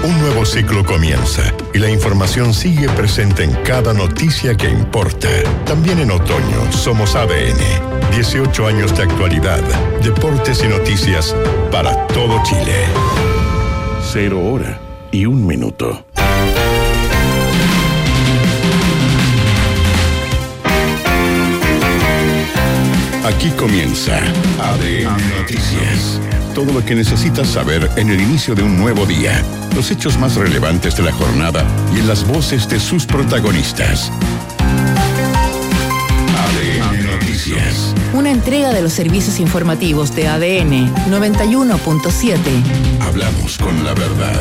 Un nuevo ciclo comienza y la información sigue presente en cada noticia que importa. También en otoño somos ADN. 18 años de actualidad, deportes y noticias para todo Chile. 0:01. Aquí comienza ADN Noticias. Todo lo que necesitas saber en el inicio de un nuevo día. Los hechos más relevantes de la jornada y en las voces de sus protagonistas. ADN Noticias. Una entrega de los servicios informativos de ADN 91.7. Hablamos con la verdad.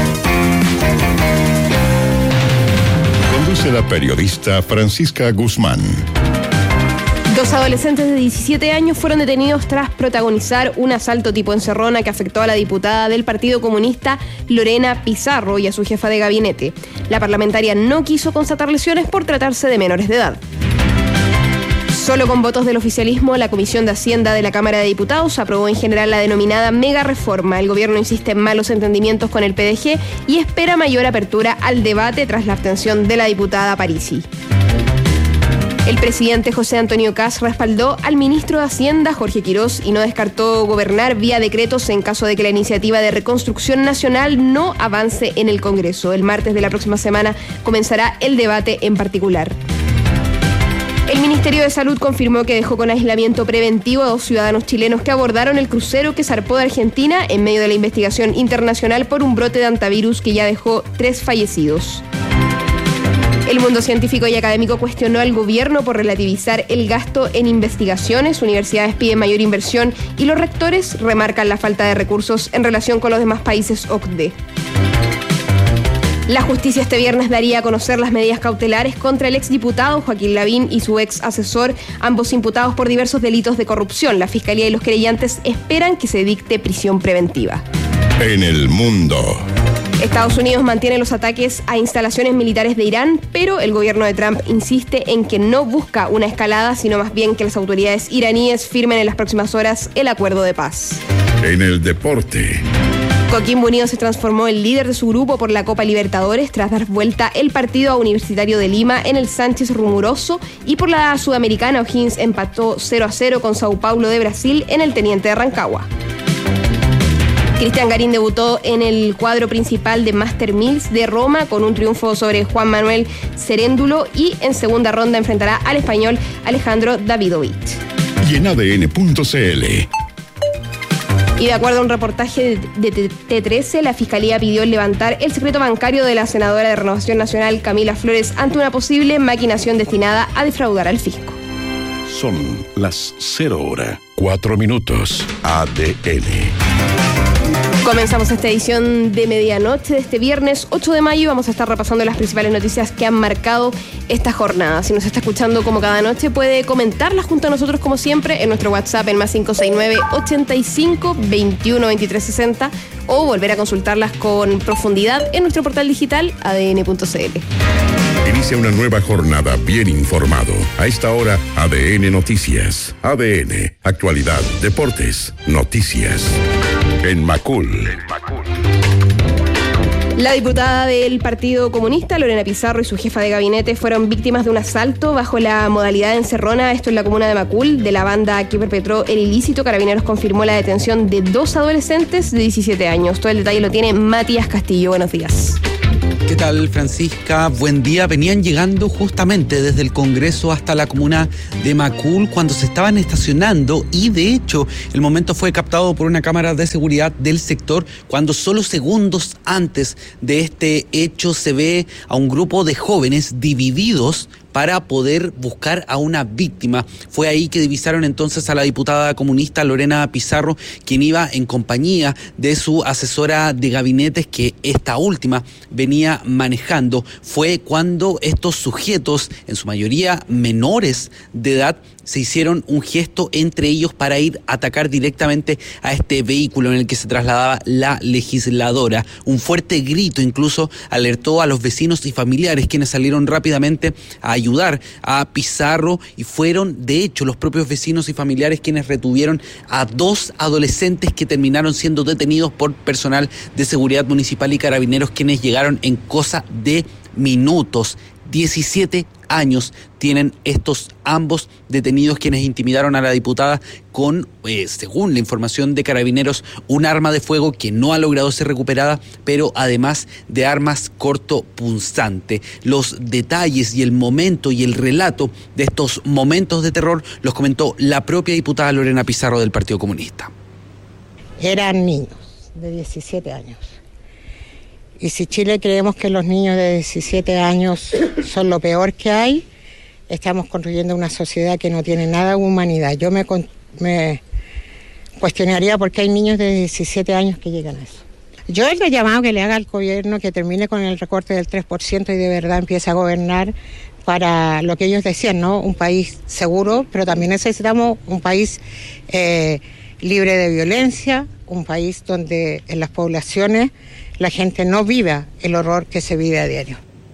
Conduce la periodista Francisca Guzmán. 2 adolescentes de 17 años fueron detenidos tras protagonizar un asalto tipo encerrona que afectó a la diputada del Partido Comunista Lorena Pizarro y a su jefa de gabinete. La parlamentaria no quiso constatar lesiones por tratarse de menores de edad. Solo con votos del oficialismo, la Comisión de Hacienda de la Cámara de Diputados aprobó en general la denominada mega reforma. El gobierno insiste en malos entendimientos con el PDG y espera mayor apertura al debate tras la abstención de la diputada Parisi. El presidente José Antonio Kast respaldó al ministro de Hacienda, Jorge Quirós, y no descartó gobernar vía decretos en caso de que la iniciativa de reconstrucción nacional no avance en el Congreso. El martes de la próxima semana comenzará el debate en particular. El Ministerio de Salud confirmó que dejó con aislamiento preventivo a 2 ciudadanos chilenos que abordaron el crucero que zarpó de Argentina en medio de la investigación internacional por un brote de hantavirus que ya dejó 3 fallecidos. El mundo científico y académico cuestionó al gobierno por relativizar el gasto en investigaciones. Universidades piden mayor inversión y los rectores remarcan la falta de recursos en relación con los demás países OCDE. La justicia este viernes daría a conocer las medidas cautelares contra el exdiputado Joaquín Lavín y su ex asesor, ambos imputados por diversos delitos de corrupción. La Fiscalía y los querellantes esperan que se dicte prisión preventiva. En el mundo. Estados Unidos mantiene los ataques a instalaciones militares de Irán, pero el gobierno de Trump insiste en que no busca una escalada, sino más bien que las autoridades iraníes firmen en las próximas horas el acuerdo de paz. En el deporte. Coquimbo Unido se transformó en líder de su grupo por la Copa Libertadores tras dar vuelta el partido a Universitario de Lima en el Sánchez Rumoroso, y por la Sudamericana O'Higgins empató 0-0 con Sao Paulo de Brasil en el Teniente de Rancagua. Cristian Garín debutó en el cuadro principal de Master Mills de Roma con un triunfo sobre Juan Manuel Ceréndulo, y en segunda ronda enfrentará al español Alejandro Davidovich. Y en ADN.cl. Y de acuerdo a un reportaje de T13, la Fiscalía pidió levantar el secreto bancario de la senadora de Renovación Nacional, Camila Flores, ante una posible maquinación destinada a defraudar al fisco. Son las 0:04. ADN. Comenzamos esta edición de medianoche de este viernes 8 de mayo y vamos a estar repasando las principales noticias que han marcado esta jornada. Si nos está escuchando como cada noche, puede comentarlas junto a nosotros como siempre en nuestro WhatsApp en +569 85 21 23 60 o volver a consultarlas con profundidad en nuestro portal digital adn.cl. Inicia una nueva jornada bien informado. A esta hora, ADN Noticias. ADN, actualidad, deportes, noticias. En Macul. La diputada del Partido Comunista, Lorena Pizarro, y su jefa de gabinete fueron víctimas de un asalto bajo la modalidad de encerrona, esto en la comuna de Macul, de la banda que perpetró el ilícito. Carabineros confirmó la detención de 2 adolescentes de 17 años. Todo el detalle lo tiene Matías Castillo. Buenos días. ¿Qué tal, Francisca? Buen día. Venían llegando justamente desde el Congreso hasta la comuna de Macul cuando se estaban estacionando, y de hecho el momento fue captado por una cámara de seguridad del sector cuando solo segundos antes de este hecho se ve a un grupo de jóvenes divididos para poder buscar a una víctima. Fue ahí que divisaron entonces a la diputada comunista Lorena Pizarro, quien iba en compañía de su asesora de gabinetes, que esta última venía manejando. Fue cuando estos sujetos, en su mayoría menores de edad, se hicieron un gesto entre ellos para ir a atacar directamente a este vehículo en el que se trasladaba la legisladora. Un fuerte grito incluso alertó a los vecinos y familiares, quienes salieron rápidamente a ayudar a Pizarro, y fueron de hecho los propios vecinos y familiares quienes retuvieron a 2 adolescentes que terminaron siendo detenidos por personal de seguridad municipal y carabineros, quienes llegaron en cosa de minutos. 17 años tienen estos ambos detenidos, quienes intimidaron a la diputada con, según la información de carabineros, un arma de fuego que no ha logrado ser recuperada, pero además de armas cortopunzantes. Los detalles y el momento y el relato de estos momentos de terror los comentó la propia diputada Lorena Pizarro del Partido Comunista. Eran niños de 17 años. Y si Chile creemos que los niños de 17 años son lo peor que hay, estamos construyendo una sociedad que no tiene nada de humanidad. Yo me cuestionaría por qué hay niños de 17 años que llegan a eso. Yo le he llamado que le haga al gobierno que termine con el recorte del 3% y de verdad empiece a gobernar para lo que ellos decían, ¿no? Un país seguro, pero también necesitamos un país libre de violencia, un país donde en las poblaciones la gente no viva el horror que se vive a diario.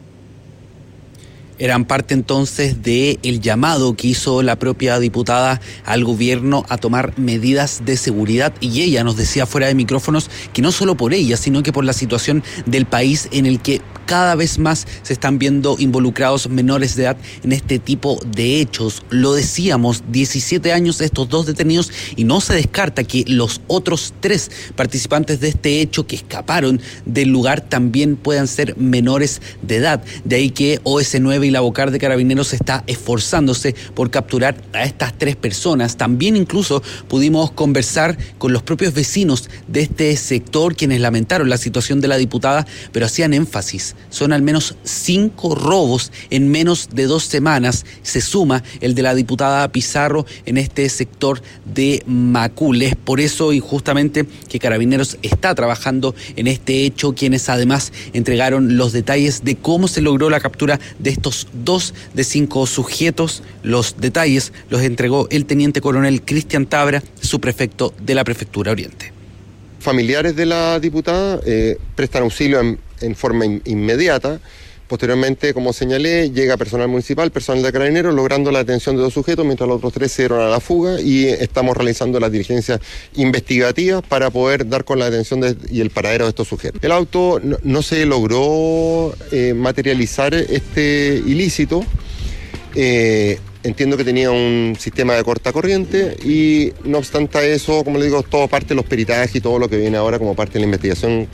Eran parte entonces del llamado que hizo la propia diputada al gobierno a tomar medidas de seguridad, y ella nos decía fuera de micrófonos que no solo por ella, sino que por la situación del país en el que cada vez más se están viendo involucrados menores de edad en este tipo de hechos. Lo decíamos, 17 años estos 2 detenidos, y no se descarta que los otros 3 participantes de este hecho que escaparon del lugar también puedan ser menores de edad. De ahí que OS9 y la Vocar de Carabineros está esforzándose por capturar a estas 3 personas. También incluso pudimos conversar con los propios vecinos de este sector, quienes lamentaron la situación de la diputada, pero hacían énfasis. Son al menos 5 robos en menos de 2 semanas. Se suma el de la diputada Pizarro en este sector de Macul. Es por eso y justamente que Carabineros está trabajando en este hecho, quienes además entregaron los detalles de cómo se logró la captura de estos 2 de 5 sujetos. Los detalles los entregó el teniente coronel Cristian Tabra, subprefecto de la Prefectura Oriente. Familiares de la diputada prestan auxilio en forma inmediata. Posteriormente, como señalé, llega personal municipal, personal de Carabineros, logrando la detención de 2 sujetos, mientras los otros 3 se dieron a la fuga, y estamos realizando las diligencias investigativas para poder dar con la detención y el paradero de estos sujetos. El auto no se logró materializar este ilícito. Entiendo que tenía un sistema de corta corriente y, no obstante eso, como le digo, todo parte de los peritajes y todo lo que viene ahora como parte de la investigación.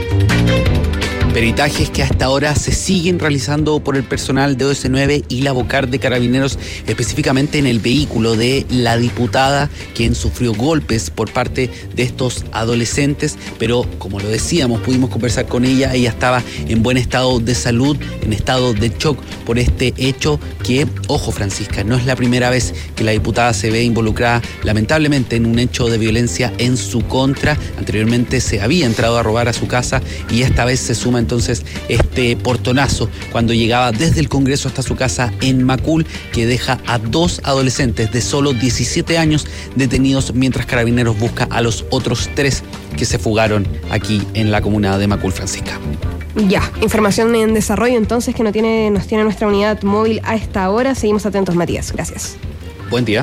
Peritajes que hasta ahora se siguen realizando por el personal de OS9 y la Vocar de Carabineros, específicamente en el vehículo de la diputada, quien sufrió golpes por parte de estos adolescentes, pero como lo decíamos, pudimos conversar con ella. Ella estaba en buen estado de salud, en estado de shock por este hecho que, ojo Francisca, no es la primera vez que la diputada se ve involucrada lamentablemente en un hecho de violencia en su contra. Anteriormente se había entrado a robar a su casa y esta vez se suma entonces este portonazo cuando llegaba desde el Congreso hasta su casa en Macul, que deja a 2 adolescentes de solo 17 años detenidos, mientras Carabineros busca a los otros 3 que se fugaron aquí en la comuna de Macul. Francisca. Ya, información en desarrollo entonces que nos tiene nuestra unidad móvil a esta hora. Seguimos atentos, Matías. Gracias. Buen día.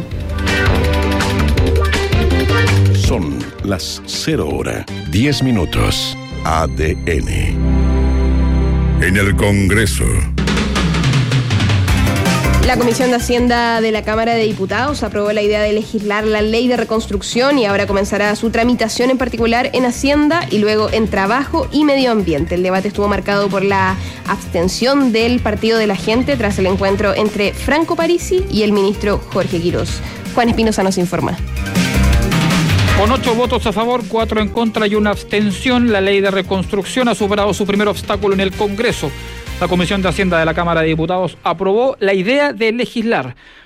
Son las 0:10. ADN. En el Congreso. La Comisión de Hacienda de la Cámara de Diputados aprobó la idea de legislar la ley de reconstrucción y ahora comenzará su tramitación, en particular en Hacienda y luego en Trabajo y Medio Ambiente. El debate estuvo marcado por la abstención del Partido de la Gente tras el encuentro entre Franco Parisi y el ministro Jorge Quirós. Juan Espinosa nos informa. Con 8 votos a favor, 4 en contra y una abstención, la ley de reconstrucción ha superado su primer obstáculo en el Congreso. La Comisión de Hacienda de la Cámara de Diputados aprobó la idea de legislar.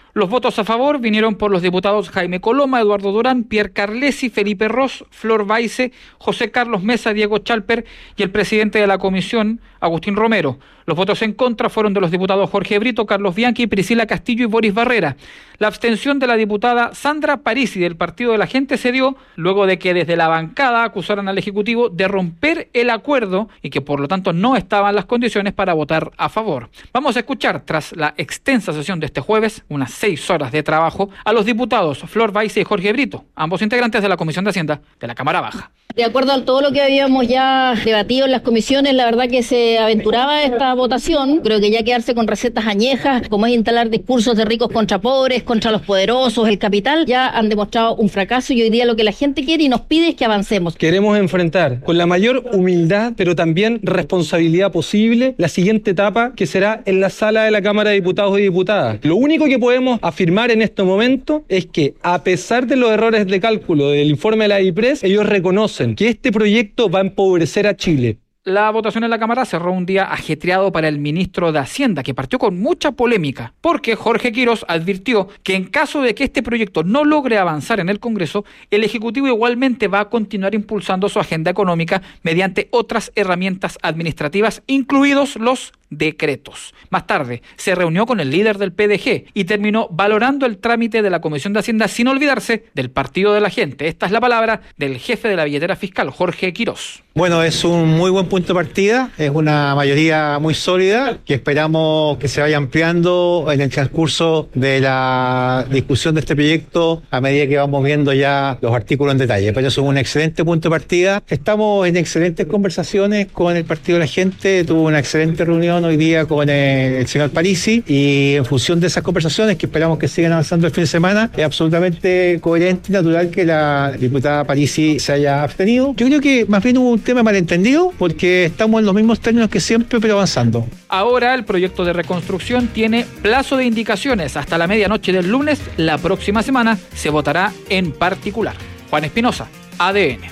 Los votos a favor vinieron por los diputados Jaime Coloma, Eduardo Durán, Pierre Carlesi, Felipe Ros, Flor Baise, José Carlos Mesa, Diego Chalper y el presidente de la comisión, Agustín Romero. Los votos en contra fueron de los diputados Jorge Brito, Carlos Bianchi, Priscila Castillo y Boris Barrera. La abstención de la diputada Sandra Parisi del Partido de la Gente se dio luego de que desde la bancada acusaran al Ejecutivo de romper el acuerdo y que por lo tanto no estaban las condiciones para votar a favor. Vamos a escuchar, tras la extensa sesión de este jueves, unas 6 horas de trabajo, a los diputados Flor Baise y Jorge Brito, ambos integrantes de la Comisión de Hacienda de la Cámara Baja. De acuerdo a todo lo que habíamos ya debatido en las comisiones, la verdad que se aventuraba esta votación. Creo que ya quedarse con recetas añejas, como es instalar discursos de ricos contra pobres, contra los poderosos, el capital, ya han demostrado un fracaso y hoy día lo que la gente quiere y nos pide es que avancemos. Queremos enfrentar con la mayor humildad, pero también responsabilidad posible, la siguiente etapa que será en la sala de la Cámara de Diputados y Diputadas. Lo único que podemos afirmar en este momento es que, a pesar de los errores de cálculo del informe de la IPRES, ellos reconocen que este proyecto va a empobrecer a Chile. La votación en la Cámara cerró un día ajetreado para el ministro de Hacienda, que partió con mucha polémica, porque Jorge Quirós advirtió que en caso de que este proyecto no logre avanzar en el Congreso, el Ejecutivo igualmente va a continuar impulsando su agenda económica mediante otras herramientas administrativas, incluidos los decretos. Más tarde, se reunió con el líder del PDG y terminó valorando el trámite de la Comisión de Hacienda sin olvidarse del Partido de la Gente. Esta es la palabra del jefe de la billetera fiscal, Jorge Quirós. Bueno, es un muy buen punto de partida, es una mayoría muy sólida que esperamos que se vaya ampliando en el transcurso de la discusión de este proyecto a medida que vamos viendo ya los artículos en detalle. Pero es un excelente punto de partida. Estamos en excelentes conversaciones con el Partido de la Gente, tuvo una excelente reunión hoy día con el señor Parisi y en función de esas conversaciones que esperamos que sigan avanzando el fin de semana, es absolutamente coherente y natural que la diputada Parisi se haya abstenido. Yo creo que más bien hubo un tema malentendido porque estamos en los mismos términos que siempre, pero avanzando. Ahora el proyecto de reconstrucción tiene plazo de indicaciones hasta la medianoche del lunes. La próxima semana se votará en particular. Juan Espinosa, ADN.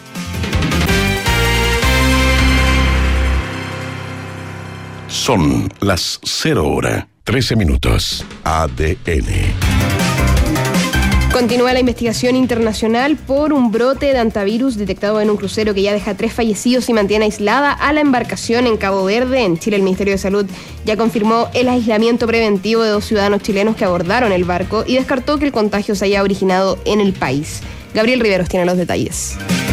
Son las 0:13. ADN. Continúa la investigación internacional por un brote de hantavirus detectado en un crucero que ya deja 3 fallecidos y mantiene aislada a la embarcación en Cabo Verde. En Chile, el Ministerio de Salud ya confirmó el aislamiento preventivo de 2 ciudadanos chilenos que abordaron el barco y descartó que el contagio se haya originado en el país. Gabriel Riveros tiene los detalles.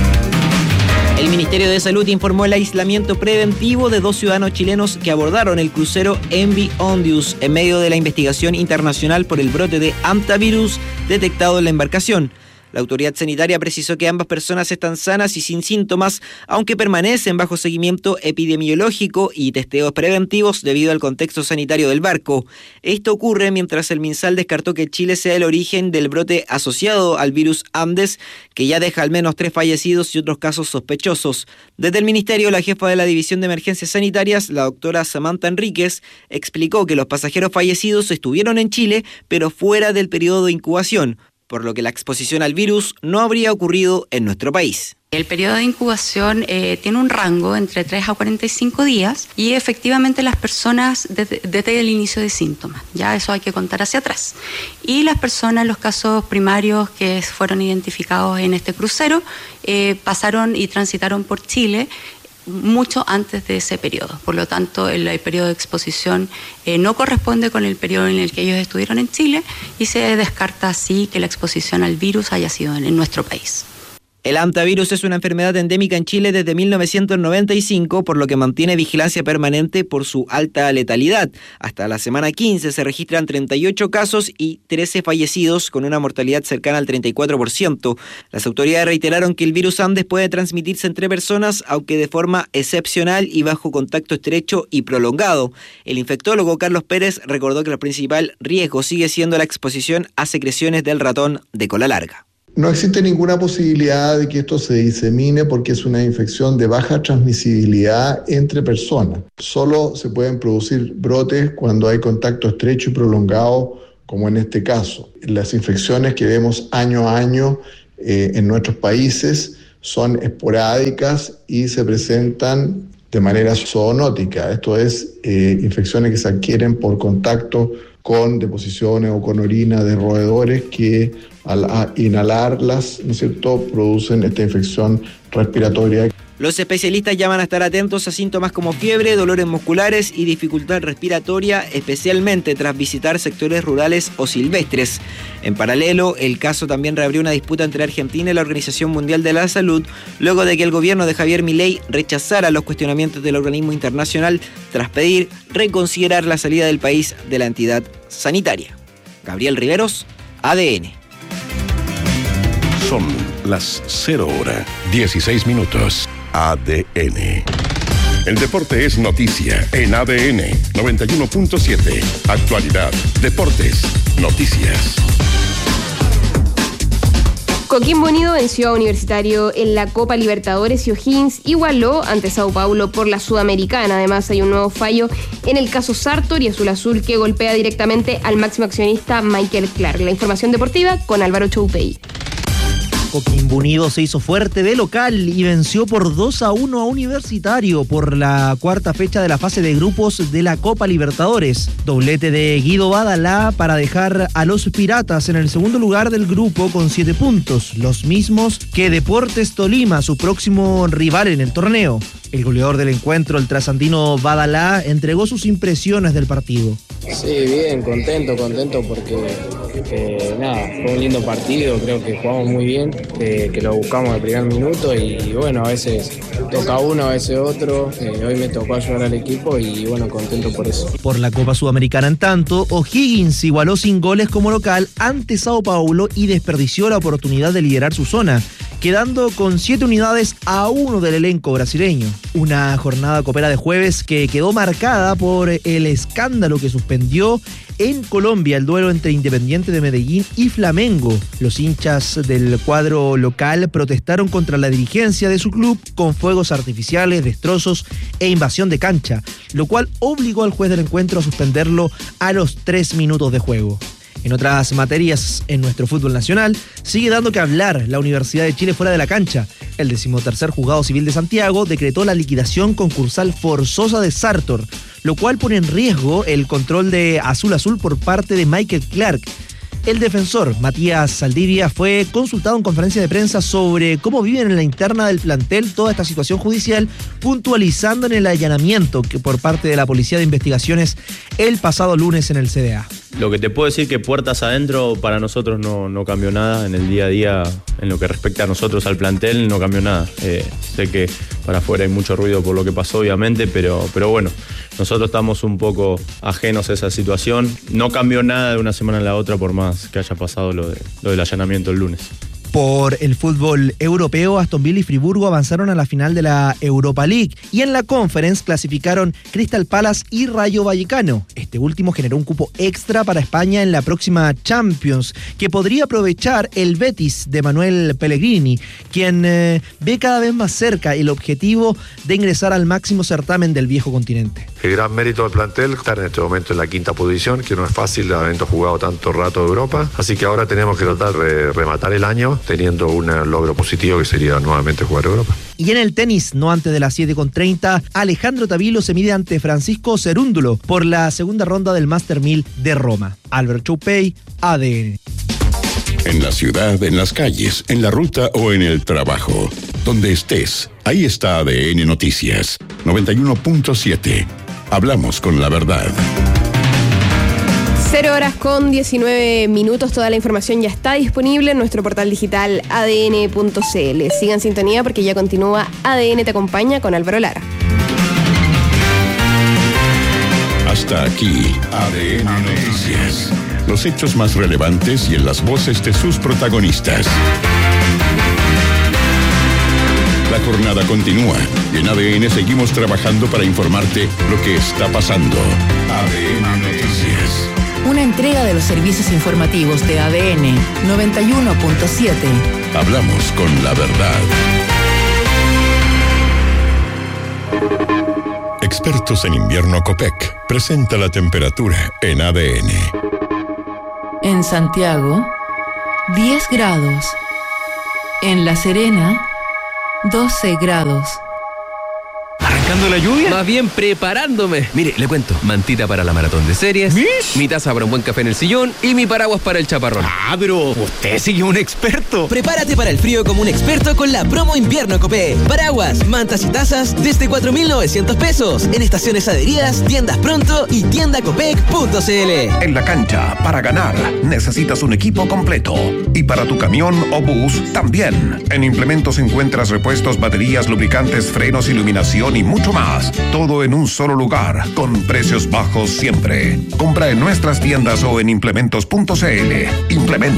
El Ministerio de Salud informó el aislamiento preventivo de 2 ciudadanos chilenos que abordaron el crucero MV Ondius en medio de la investigación internacional por el brote de hantavirus detectado en la embarcación. La autoridad sanitaria precisó que ambas personas están sanas y sin síntomas, aunque permanecen bajo seguimiento epidemiológico y testeos preventivos debido al contexto sanitario del barco. Esto ocurre mientras el MinSal descartó que Chile sea el origen del brote asociado al virus Andes, que ya deja al menos 3 fallecidos y otros casos sospechosos. Desde el Ministerio, la jefa de la División de Emergencias Sanitarias, la doctora Samantha Enríquez, explicó que los pasajeros fallecidos estuvieron en Chile, pero fuera del periodo de incubación, por lo que la exposición al virus no habría ocurrido en nuestro país. El periodo de incubación tiene un rango entre 3 a 45 días y efectivamente las personas desde el inicio de síntomas, ya eso hay que contar hacia atrás. Y las personas, los casos primarios que fueron identificados en este crucero, pasaron y transitaron por Chile mucho antes de ese periodo. Por lo tanto, el periodo de exposición no corresponde con el periodo en el que ellos estuvieron en Chile y se descarta así que la exposición al virus haya sido en nuestro país. El hantavirus es una enfermedad endémica en Chile desde 1995, por lo que mantiene vigilancia permanente por su alta letalidad. Hasta la semana 15 se registran 38 casos y 13 fallecidos, con una mortalidad cercana al 34%. Las autoridades reiteraron que el virus Andes puede transmitirse entre personas, aunque de forma excepcional y bajo contacto estrecho y prolongado. El infectólogo Carlos Pérez recordó que el principal riesgo sigue siendo la exposición a secreciones del ratón de cola larga. No existe ninguna posibilidad de que esto se disemine porque es una infección de baja transmisibilidad entre personas. Solo se pueden producir brotes cuando hay contacto estrecho y prolongado, como en este caso. Las infecciones que vemos año a año en nuestros países son esporádicas y se presentan de manera zoonótica, esto es, infecciones que se adquieren por contacto con deposiciones o con orina de roedores que al inhalarlas, ¿no es cierto?, producen esta infección respiratoria. Los especialistas llaman a estar atentos a síntomas como fiebre, dolores musculares y dificultad respiratoria, especialmente tras visitar sectores rurales o silvestres. En paralelo, el caso también reabrió una disputa entre Argentina y la Organización Mundial de la Salud, luego de que el gobierno de Javier Milei rechazara los cuestionamientos del organismo internacional tras pedir reconsiderar la salida del país de la entidad sanitaria. Gabriel Riveros, ADN. Son las 0:16. ADN. El deporte es noticia en ADN 91.7. Actualidad, deportes, noticias. Coquimbo Unido venció a Universitario en la Copa Libertadores y O'Higgins igualó ante Sao Paulo por la Sudamericana. Además, hay un nuevo fallo en el caso Sartor y Azul Azul que golpea directamente al máximo accionista Michael Clark. La información deportiva con Álvaro Choupey. Coquimbo Unido se hizo fuerte de local y venció por 2-1 a Universitario por la cuarta fecha de la fase de grupos de la Copa Libertadores. Doblete de Guido Badalá para dejar a los Piratas en el segundo lugar del grupo con 7 puntos, los mismos que Deportes Tolima, su próximo rival en el torneo. El goleador del encuentro, el trasandino Badalá, entregó sus impresiones del partido. Sí, bien, contento porque fue un lindo partido, creo que jugamos muy bien, que lo buscamos al primer minuto y bueno, a veces toca uno, a veces otro, hoy me tocó ayudar al equipo y bueno, contento por eso. Por la Copa Sudamericana, en tanto, O'Higgins igualó sin goles como local ante Sao Paulo y desperdició la oportunidad de liderar su zona, quedando con 7 unidades a 1 del elenco brasileño. Una jornada copera de jueves que quedó marcada por el escándalo que suspendió en Colombia el duelo entre Independiente de Medellín y Flamengo. Los hinchas del cuadro local protestaron contra la dirigencia de su club con fuegos artificiales, destrozos e invasión de cancha, lo cual obligó al juez del encuentro a suspenderlo a los 3 minutos de juego. En otras materias, en nuestro fútbol nacional, sigue dando que hablar la Universidad de Chile fuera de la cancha. El 13º Juzgado Civil de Santiago decretó la liquidación concursal forzosa de Sartor, lo cual pone en riesgo el control de Azul Azul por parte de Michael Clark. El defensor, Matías Saldivia, fue consultado en conferencia de prensa sobre cómo viven en la interna del plantel toda esta situación judicial, puntualizando en el allanamiento que por parte de la Policía de Investigaciones el pasado lunes en el CDA. Lo que te puedo decir que puertas adentro para nosotros no cambió nada. En el día a día, en lo que respecta a nosotros, al plantel, no cambió nada. Sé que para afuera hay mucho ruido por lo que pasó, obviamente, pero bueno, nosotros estamos un poco ajenos a esa situación. No cambió nada de una semana a la otra por más que haya pasado lo del allanamiento el lunes. Por el fútbol europeo, Aston Villa y Friburgo avanzaron a la final de la Europa League y en la Conference clasificaron Crystal Palace y Rayo Vallecano. Este último generó un cupo extra para España en la próxima Champions, que podría aprovechar el Betis de Manuel Pellegrini, quien ve cada vez más cerca el objetivo de ingresar al máximo certamen del viejo continente. El gran mérito del plantel, estar en este momento en la 5ª posición, que no es fácil habiendo jugado tanto rato de Europa, así que ahora tenemos que tratar de rematar el año teniendo un logro positivo que sería nuevamente jugar Europa. Y en el tenis, no antes de las 7:30, Alejandro Tavilo se mide ante Francisco Cerúndulo por la segunda ronda del Master 1000 de Roma. Álvaro Choupey, ADN. En la ciudad, en las calles, en la ruta o en el trabajo. Donde estés, ahí está ADN Noticias 91.7. Hablamos con la verdad. 0:19. Toda la información ya está disponible en nuestro portal digital adn.cl. Sigan sintonía porque ya continúa ADN Te Acompaña con Álvaro Lara. Hasta aquí, ADN Noticias. Los hechos más relevantes y en las voces de sus protagonistas. La jornada continúa y en ADN seguimos trabajando para informarte lo que está pasando. ADN Noticias. Una entrega de los servicios informativos de ADN 91.7. Hablamos con la verdad. Expertos en invierno Copec presenta la temperatura en ADN. En Santiago, 10 grados. En La Serena, 12 grados. ¿Arrancando la lluvia? Más bien preparándome. Mire, le cuento. Mantita para la maratón de series. ¿Mish? Mi taza para un buen café en el sillón. Y mi paraguas para el chaparrón. Ah, pero usted sí que es un experto. Prepárate para el frío como un experto con la promo invierno Copec. Paraguas, mantas y tazas desde 4.900 pesos. En estaciones adheridas, tiendas pronto y tiendacopec.cl. En la cancha, para ganar, necesitas un equipo completo. Y para tu camión o bus, también. En Implementos encuentras repuestos, baterías, lubricantes, frenos, iluminación y mucho más. Todo en un solo lugar, con precios bajos siempre. Compra en nuestras tiendas o en implementos.cl. Implementos.